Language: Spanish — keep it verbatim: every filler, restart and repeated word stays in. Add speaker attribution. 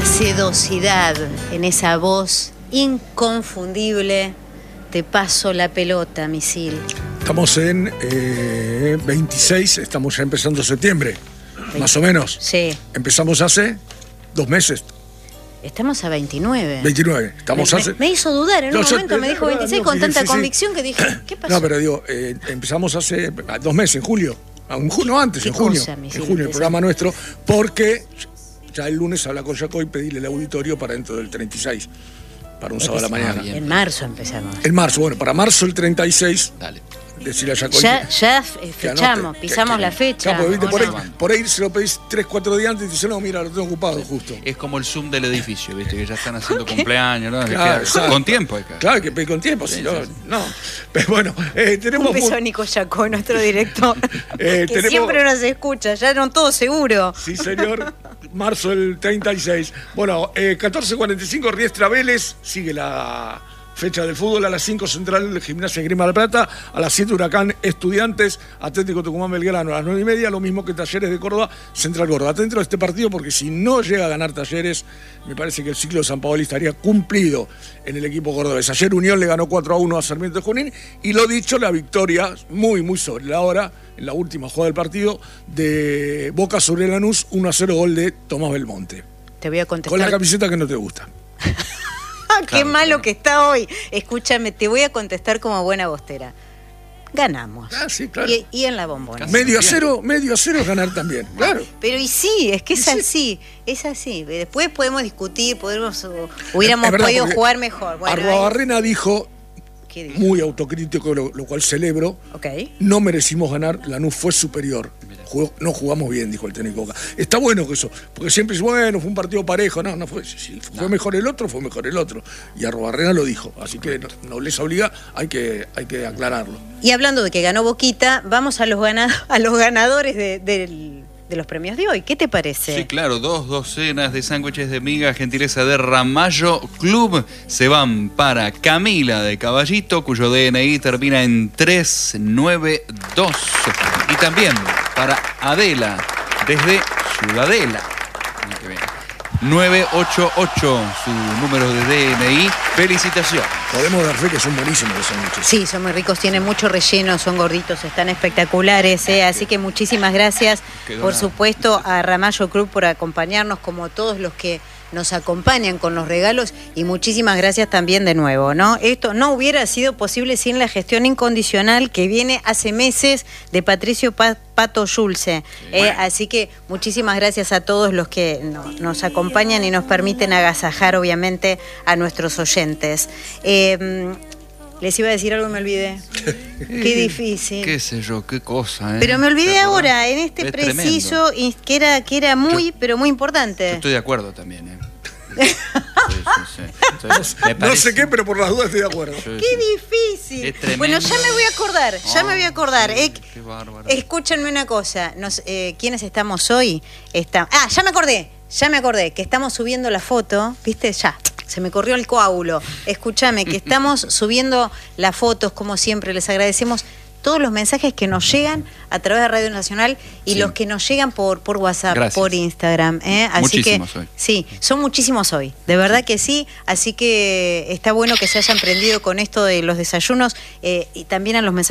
Speaker 1: esa sedosidad, en esa voz inconfundible. Te paso la pelota, misil.
Speaker 2: Estamos en eh, veintiséis, estamos ya empezando septiembre, veinte. Más o menos.
Speaker 1: Sí.
Speaker 2: Empezamos hace dos meses.
Speaker 1: Estamos a veintinueve.
Speaker 2: veintinueve. Estamos
Speaker 1: me,
Speaker 2: hace...
Speaker 1: me hizo dudar, en no, un momento me dijo veintiséis no, con tanta sí, convicción sí. que dije, ¿qué pasó?
Speaker 2: No, pero digo, eh, empezamos hace dos meses, en julio. Un junio antes, en junio. Cosa, en junio, el programa nuestro, porque ya el lunes habla con Jaco y pedirle el auditorio para dentro del treinta y seis. Para un sábado a la mañana.
Speaker 1: En marzo empezamos.
Speaker 2: En marzo, bueno, para marzo el treinta y seis.
Speaker 3: Dale.
Speaker 2: Decirle a Jacob.
Speaker 1: Ya, ya fechamos, anote, pisamos que, que, la fecha.
Speaker 2: Claro, ¿viste? Por, ahí, por ahí se lo pedís tres, cuatro días antes y dice, no, mira, lo tengo ocupado sí. justo.
Speaker 3: Es como el Zoom del edificio, ¿viste? Que ya están haciendo okay. cumpleaños, ¿no?
Speaker 2: Claro,
Speaker 3: queda, con tiempo. Hay que...
Speaker 2: Claro, hay que pedir con tiempo, sí, si no, sí, sí. no. Pero bueno, eh, tenemos...
Speaker 1: Un beso a Nico Jacob, nuestro director, eh, que tenemos... siempre nos escucha, ya no todo seguro.
Speaker 2: Sí, señor. Marzo del treinta y seis. Bueno, eh, catorce cuarenta y cinco, Riestra Vélez, sigue la... fecha del fútbol. A las cinco Central Gimnasia Grima de la Plata, a las siete Huracán Estudiantes, Atlético Tucumán Belgrano, a las nueve y media, lo mismo que Talleres de Córdoba, Central Córdoba. Atento a este partido porque si no llega a ganar Talleres, me parece que el ciclo de San Paoli estaría cumplido en el equipo cordobés. Ayer Unión le ganó cuatro a uno a Sarmiento de Junín y lo dicho, la victoria muy muy sobre la hora, en la última jugada del partido, de Boca sobre Lanús, uno a cero, gol de Tomás Belmonte.
Speaker 1: Te voy a contestar.
Speaker 2: Con la camiseta que no te gusta.
Speaker 1: Qué claro, malo claro. que está hoy. Escúchame, te voy a contestar como buena bostera. Ganamos.
Speaker 2: Ah, sí, claro.
Speaker 1: Y, y en la bombona.
Speaker 2: Medio a cero, medio a cero es ganar también, claro.
Speaker 1: Pero y sí, es que es así, sí. es así. Después podemos discutir, podemos, hubiéramos es, es podido jugar mejor. Bueno,
Speaker 2: Arruabarrena ahí... dijo, muy autocrítico, lo, lo cual celebro,
Speaker 1: okay.
Speaker 2: no merecimos ganar, Lanús fue superior. Jugó, no jugamos bien, dijo el técnico Boca. Está bueno que eso, porque siempre es bueno, fue un partido parejo. No, no fue. Si fue no. mejor el otro, fue mejor el otro. Y Arruabarrena lo dijo. Así que no, no les obliga, hay que, hay que aclararlo.
Speaker 1: Y hablando de que ganó Boquita, vamos a los, gana, a los ganadores de, de, de los premios de hoy. ¿Qué te parece?
Speaker 3: Sí, claro, dos docenas de sándwiches de miga, gentileza de Ramallo Club, se van para Camila de Caballito, cuyo D N I termina en tres nueve dos. Y también para Adela, desde Ciudadela. nueve ocho ocho, su número de D N I. Felicitaciones.
Speaker 2: Podemos dar fe que son buenísimos los sándwiches.
Speaker 1: Sí, son muy ricos, tienen mucho relleno, son gorditos, están espectaculares. ¿eh? Así que muchísimas gracias, por supuesto, a Ramallo Club por acompañarnos, como todos los que nos acompañan con los regalos, y muchísimas gracias también de nuevo, ¿no? Esto no hubiera sido posible sin la gestión incondicional que viene hace meses de Patricio Pato Schulze. Sí, eh, bueno. Así que muchísimas gracias a todos los que no, nos acompañan y nos permiten agasajar, obviamente, a nuestros oyentes. Eh, Les iba a decir algo y me olvidé. Qué difícil.
Speaker 3: Qué sé yo, qué cosa, ¿eh?
Speaker 1: Pero me olvidé ahora, en este es preciso, tremendo. que era, que era muy, yo, pero muy importante.
Speaker 3: Yo estoy de acuerdo también, ¿eh? Sí, sí, sí. Entonces,
Speaker 2: no sé qué, pero por las dudas estoy de acuerdo.
Speaker 1: Qué difícil. Bueno, ya me voy a acordar, ya oh, me voy a acordar. Sí, eh, qué bárbaro. Escúchenme una cosa. Nos, eh, ¿Quiénes estamos hoy? Está... Ah, ya me acordé, ya me acordé que estamos subiendo la foto, ¿viste? Ya. Se me corrió el coágulo. Escúchame, que estamos subiendo las fotos, como siempre. Les agradecemos todos los mensajes que nos llegan a través de Radio Nacional y sí. los que nos llegan por, por WhatsApp, Gracias. por Instagram. ¿eh? Así
Speaker 3: muchísimos
Speaker 1: que,
Speaker 3: hoy.
Speaker 1: Sí, son muchísimos hoy. De verdad sí. que sí. Así que está bueno que se hayan prendido con esto de los desayunos eh, y también a los mensajes.